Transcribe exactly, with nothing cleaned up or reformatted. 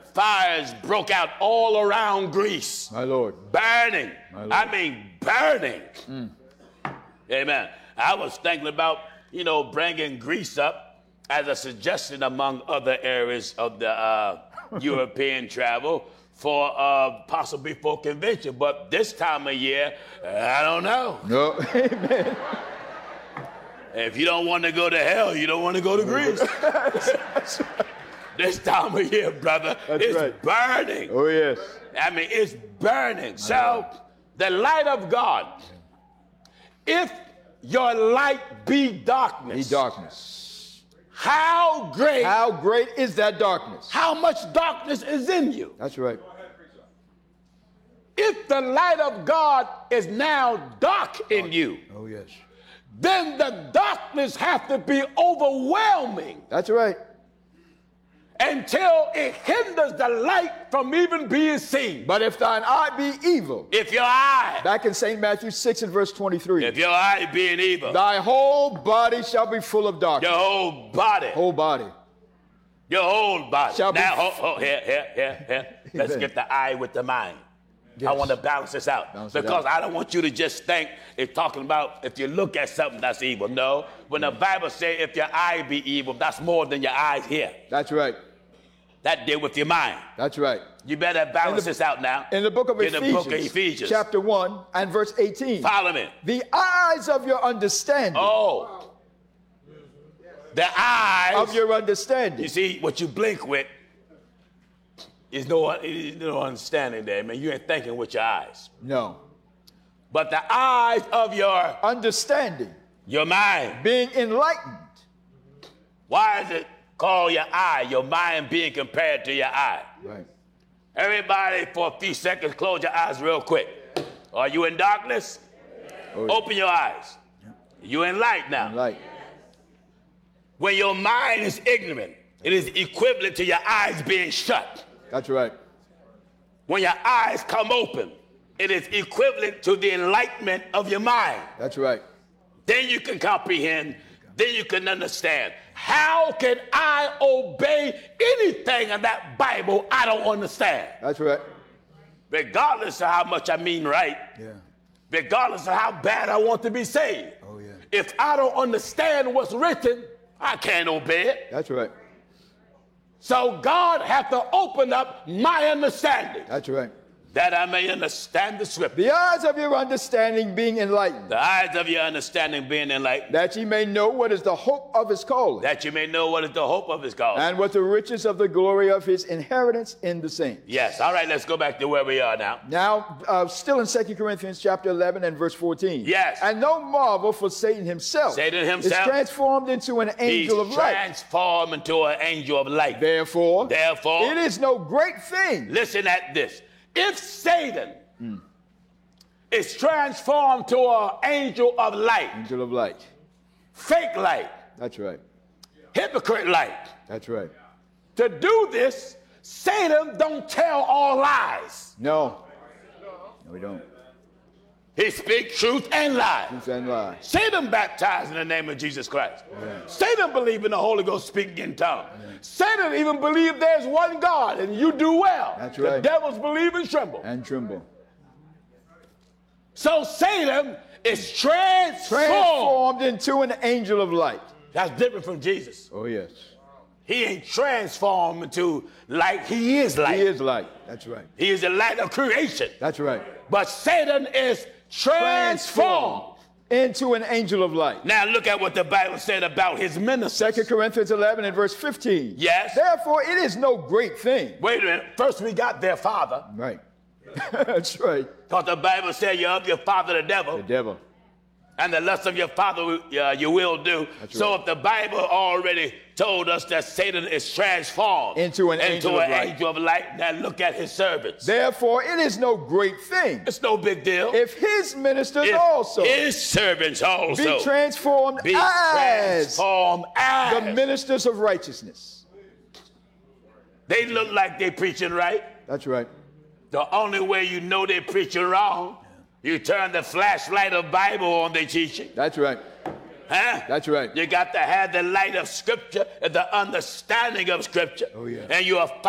fires broke out all around Greece. My Lord. Burning. My Lord. I mean, burning. Mm. Amen. I was thinking about, you know, bringing Greece up as a suggestion among other areas of the uh, European travel for uh, possibly for convention. But this time of year, I don't know. No. Amen. If you don't want to go to hell, you don't want to go to Greece. That's right. This time of year, brother, That's it's right. burning. Oh, yes. I mean, it's burning. So, the light of God, if your light be darkness, Be darkness. how great, How great is that darkness? how much darkness is in you? That's right. If the light of God is now dark in you, Oh, yes. then the darkness have to be overwhelming That's right. until it hinders the light from even being seen. But if thine eye be evil, If your eye, back in Saint Matthew six and verse twenty-three, if your eye being evil, thy whole body shall be full of darkness. your whole body, Whole body. your whole body. Shall be now, f- hold, hold, here, here, here, here. Let's Amen. get the eye with the mind. I Yes. want to balance this out Balance it because out. I don't want you to just think it's talking about if you look at something that's evil. No, when the Bible says if your eye be evil, that's more than your eyes here. That's right. That deal with your mind. That's right. You better balance In the- this out now. In the book of In Ephesians, the book of Ephesians. chapter one and verse eighteen, Follow me. the eyes of your understanding, Oh, the eyes of your understanding. You see, what you blink with is no, is no understanding there, man. You ain't thinking with your eyes. No. But the eyes of your, Understanding, your mind. being enlightened. Why is it called your eye? Your mind being compared to your eye. Right. Everybody, for a few seconds, close your eyes real quick. Are you in darkness? Oh, yeah. Open your eyes. You in light now. Light. When your mind is ignorant, it is equivalent to your eyes being shut. That's right. When your eyes come open, it is equivalent to the enlightenment of your mind. That's right. Then you can comprehend, then you can understand. How can I obey anything in that Bible I don't understand? That's right. Regardless of how much I mean right, Yeah. regardless of how bad I want to be saved. Oh, yeah. If I don't understand what's written, I can't obey it. That's right. So God has to open up my understanding That's right. that I may understand the scripture. The eyes of your understanding being enlightened, The eyes of your understanding being enlightened, that ye may know what is the hope of his calling, that you may know what is the hope of his calling. and what the riches of the glory of his inheritance in the saints. Yes. All right, let's go back to where we are now. Now, uh, still in Second Corinthians chapter eleven and verse fourteen. Yes. And no marvel, for Satan himself, Satan himself is transformed into an He's angel of light. transformed into an angel of light. Therefore, Therefore, it is no great thing. listen at this. If Satan is transformed to an angel of light, Angel of light. fake light, That's right. hypocrite light, That's right. to do this, Satan don't tell all lies. No. No, we don't. He speaks truth and lies. Truth and lie. Satan baptized in the name of Jesus Christ. Satan believe in the Holy Ghost speaking in tongues. Satan even believe there's one God, and you do well. That's The right. devils believe and tremble. And tremble. So Satan is transformed. Transformed into an angel of light. That's different from Jesus. Oh, yes. He ain't transformed into light. He is light. He is light. That's right. He is the light of creation. That's right. But Satan is transformed. Into an angel of light. Now look at what the Bible said about his ministers. Second Corinthians eleven and verse fifteen. Yes. Therefore, it is no great thing. Wait a minute. First we got their father. Right. That's right. Because the Bible said you're of your father the devil. The devil. And the lust of your father uh, you will do. That's so right. if the Bible already told us that Satan is transformed Into an angel an of light. angel of light, now look at his servants. Therefore, it is no great thing It's no big deal. if his ministers If also his servants also be transformed be as transformed as the ministers of righteousness. they look like they preaching right. That's right. The only way you know they're preaching wrong, you turn the flashlight of Bible on their teaching. That's right. Huh? That's right. You got to have the light of Scripture and the understanding of Scripture. Oh, yeah. And you are